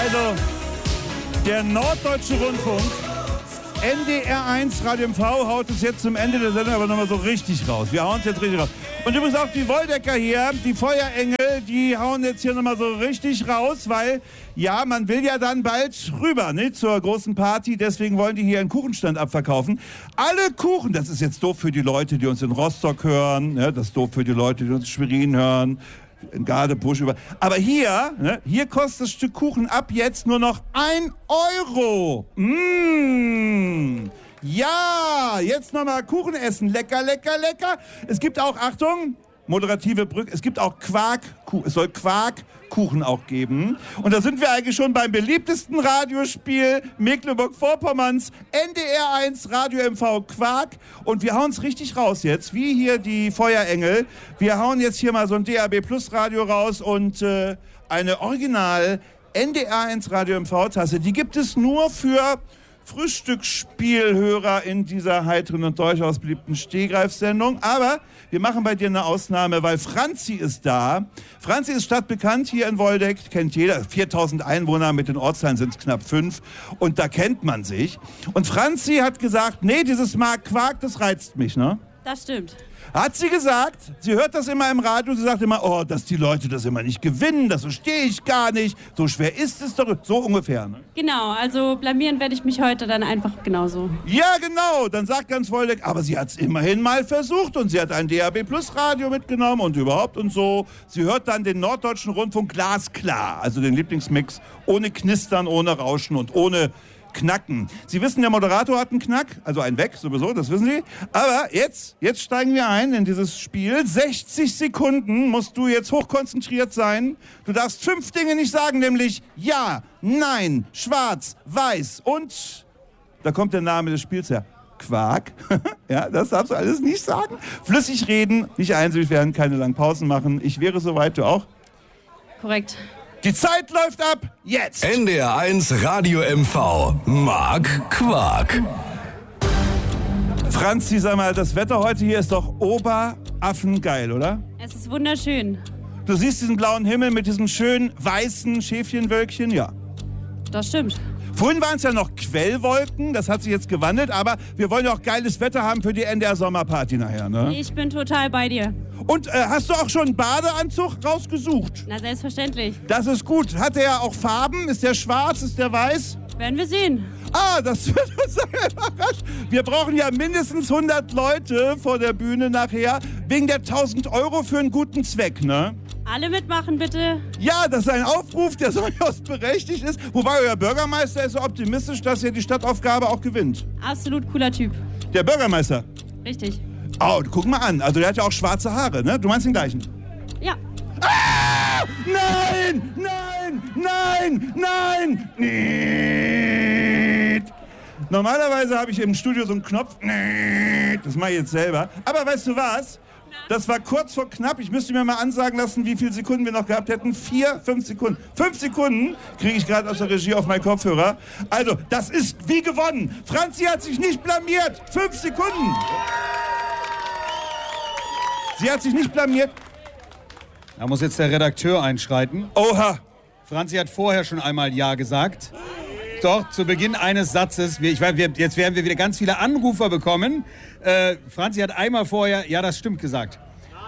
Also, der Norddeutsche Rundfunk, NDR1 Radio MV, haut es jetzt zum Ende der Sendung aber nochmal so richtig raus. Wir hauen es jetzt richtig raus. Und übrigens auch die Woldecker hier, die Feuerengel, die hauen jetzt hier nochmal so richtig raus, weil, ja, man will ja dann bald rüber, ne, zur großen Party. Deswegen wollen die hier einen Kuchenstand abverkaufen. Alle Kuchen, das ist jetzt doof für die Leute, die uns in Rostock hören, ne, das ist doof für die Leute, die uns in Schwerin hören, in Gardebusch über. Aber hier, ne, hier kostet das Stück Kuchen ab jetzt nur noch 1 Euro. Ja, jetzt nochmal Kuchen essen. Lecker, lecker, lecker. Es gibt auch, Achtung, moderative Brücke, es gibt auch Quarkkuchen. Es soll Quarkkuchen auch geben. Und da sind wir eigentlich schon beim beliebtesten Radiospiel Mecklenburg-Vorpommerns, NDR1 Radio MV Quark. Und wir hauen es richtig raus jetzt, wie hier die Feuerengel. Wir hauen jetzt hier mal so ein DAB Plus Radio raus und eine Original NDR1 Radio MV Tasse. Die gibt es nur für Frühstücksspielhörer in dieser heiteren und durchaus beliebten Stehgreifsendung. Aber wir machen bei dir eine Ausnahme, weil Franzi ist da. Franzi ist stadtbekannt hier in Woldeck, kennt jeder. 4000 Einwohner, mit den Ortsteilen sind es knapp 5. Und da kennt man sich. Und Franzi hat gesagt, nee, dieses Mark Quark, das reizt mich, ne? Das stimmt. Hat sie gesagt, sie hört das immer im Radio, sie sagt immer, oh, dass die Leute das immer nicht gewinnen, das verstehe ich gar nicht, so schwer ist es doch, so ungefähr. Ne? Genau, also blamieren werde ich mich heute dann einfach genauso. Ja, genau, dann sagt ganz Woldeck, aber sie hat es immerhin mal versucht und sie hat ein DAB Plus Radio mitgenommen und überhaupt und so. Sie hört dann den Norddeutschen Rundfunk glasklar, also den Lieblingsmix, ohne Knistern, ohne Rauschen und ohne Knacken. Sie wissen, der Moderator hat einen Knack, also einen weg sowieso, das wissen Sie. Aber jetzt steigen wir ein in dieses Spiel. 60 Sekunden musst du jetzt hochkonzentriert sein. Du darfst 5 Dinge nicht sagen, nämlich ja, nein, schwarz, weiß und da kommt der Name des Spiels her. Quark. Ja, das darfst du alles nicht sagen. Flüssig reden, nicht einseitig werden, keine langen Pausen machen. Ich wäre soweit, du auch? Korrekt. Die Zeit läuft ab, jetzt! NDR1 Radio MV, Mark Quark. Franzi, sag mal, das Wetter heute hier ist doch oberaffengeil, oder? Es ist wunderschön. Du siehst diesen blauen Himmel mit diesen schönen weißen Schäfchenwölkchen, ja. Das stimmt. Vorhin waren es ja noch Quellwolken, das hat sich jetzt gewandelt, aber wir wollen ja auch geiles Wetter haben für die NDR-Sommerparty nachher, ne? Ich bin total bei dir. Und hast du auch schon einen Badeanzug rausgesucht? Na, selbstverständlich. Das ist gut. Hat der ja auch Farben? Ist der schwarz? Ist der weiß? Werden wir sehen. Ah, das wird uns überrascht. Wir brauchen ja mindestens 100 Leute vor der Bühne nachher, wegen der 1000 Euro für einen guten Zweck, ne? Alle mitmachen, bitte. Ja, das ist ein Aufruf, der durchaus berechtigt ist. Wobei euer Bürgermeister ist so optimistisch, dass er die Stadtaufgabe auch gewinnt. Absolut cooler Typ. Der Bürgermeister? Richtig. Oh, guck mal an. Also der hat ja auch schwarze Haare, ne? Du meinst den gleichen? Ja. Ah! Nein! Nein! Nein! Nein! Niet. Normalerweise habe ich im Studio so einen Knopf. Niet. Das mache ich jetzt selber. Aber weißt du was? Das war kurz vor knapp. Ich müsste mir mal ansagen lassen, wie viele Sekunden wir noch gehabt hätten. 5 Sekunden. 5 Sekunden kriege ich gerade aus der Regie auf meinen Kopfhörer. Also, das ist wie gewonnen. Franzi hat sich nicht blamiert. 5 Sekunden. Sie hat sich nicht blamiert. Da muss jetzt der Redakteur einschreiten. Oha. Franzi hat vorher schon einmal Ja gesagt. Doch, zu Beginn eines Satzes. Jetzt werden wir wieder ganz viele Anrufer bekommen. Franzi hat einmal vorher Ja, das stimmt gesagt.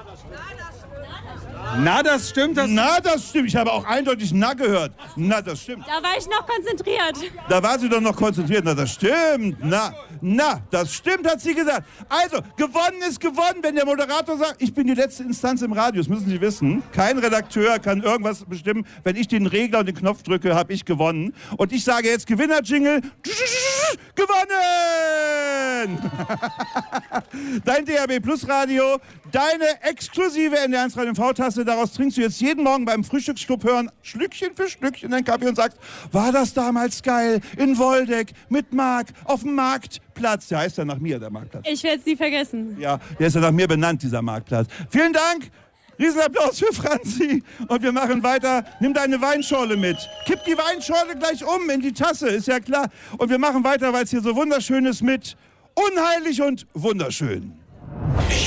Na, das stimmt. Na, das stimmt. Ich habe auch eindeutig Na gehört. Na, das stimmt. Da war ich noch konzentriert. Da war sie doch noch konzentriert. Na, das stimmt. Na, das stimmt, hat sie gesagt. Also, gewonnen ist gewonnen, wenn der Moderator sagt, ich bin die letzte Instanz im Radio. Das müssen Sie wissen. Kein Redakteur kann irgendwas bestimmen. Wenn ich den Regler und den Knopf drücke, habe ich gewonnen. Und ich sage jetzt Gewinner-Jingle. Gewonnen! Dein DAB Plus Radio, deine exklusive NDR1 Radio MV-Tasse. Daraus trinkst du jetzt jeden Morgen beim Frühstücksclub hören, Schlückchen für Schlückchen deinen Kaffee und sagst, war das damals geil in Woldeck mit Marc auf dem Marktplatz. Der heißt ja nach mir, der Marktplatz. Ich werde es nie vergessen. Ja, der ist ja nach mir benannt, dieser Marktplatz. Vielen Dank. Riesenapplaus für Franzi. Und wir machen weiter. Nimm deine Weinschorle mit. Kipp die Weinschorle gleich um in die Tasse, ist ja klar. Und wir machen weiter, weil es hier so wunderschön ist mit Unheilig und Wunderschön. Ich